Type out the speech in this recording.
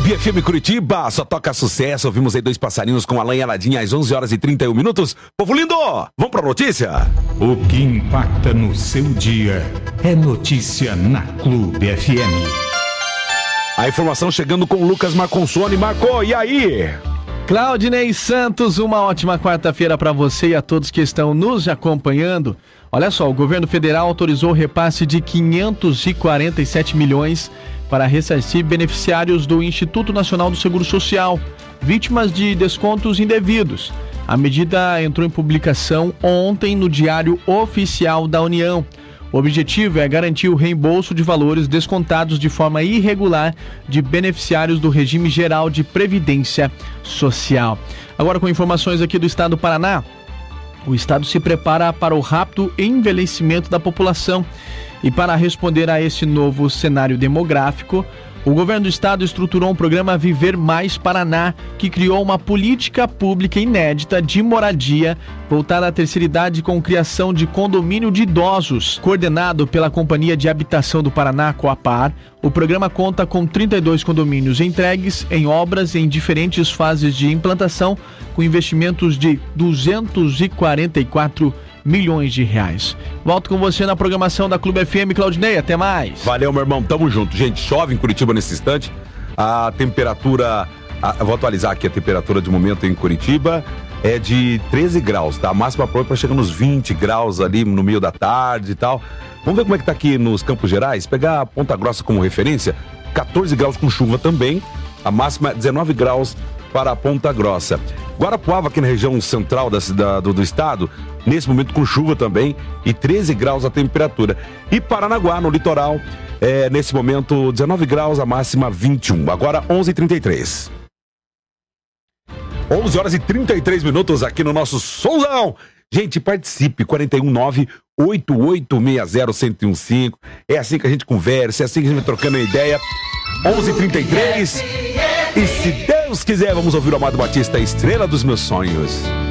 Clube FM Curitiba, só toca sucesso. Ouvimos aí Dois Passarinhos com Alan e Aladinha às 11h31. Povo lindo, vamos pra notícia? O que impacta no seu dia é notícia na Clube FM. A informação chegando com o Lucas Marconsoni. Marcou, e aí? Claudinei Santos, uma ótima quarta-feira para você e a todos que estão nos acompanhando. Olha só, o governo federal autorizou o repasse de 547 milhões para ressarcir beneficiários do Instituto Nacional do Seguro Social, vítimas de descontos indevidos. A medida entrou em publicação ontem no Diário Oficial da União. O objetivo é garantir o reembolso de valores descontados de forma irregular de beneficiários do regime geral de previdência social. Agora, com informações aqui do estado do Paraná, o estado se prepara para o rápido envelhecimento da população. E para responder a esse novo cenário demográfico, o governo do estado estruturou um programa Viver Mais Paraná, que criou uma política pública inédita de moradia voltada à terceira idade com criação de condomínio de idosos. Coordenado pela Companhia de Habitação do Paraná, Coapar, o programa conta com 32 condomínios entregues em obras em diferentes fases de implantação, com investimentos de 244 milhões de reais. Volto com você na programação da Clube FM, Claudinei, até mais. Valeu, meu irmão, tamo junto. Gente, chove em Curitiba nesse instante. A temperatura, eu vou atualizar aqui a temperatura de momento em Curitiba, é de 13 graus, tá? A máxima para chegar nos 20 graus ali no meio da tarde e tal. Vamos ver como é que tá aqui nos Campos Gerais, pegar Ponta Grossa como referência, 14 graus com chuva também, a máxima é 19 graus para Ponta Grossa. Guarapuava, aqui na região central do estado, nesse momento com chuva também, e 13 graus a temperatura. E Paranaguá, no litoral, nesse momento 19 graus, a máxima 21. Agora 11h33. 11h33 aqui no nosso Souzão. Gente, participe, 419-8860-1015. É assim que a gente conversa, é assim que a gente vai trocando a ideia. 11h33. E se Deus quiser, vamos ouvir o Amado Batista, Estrela dos Meus Sonhos.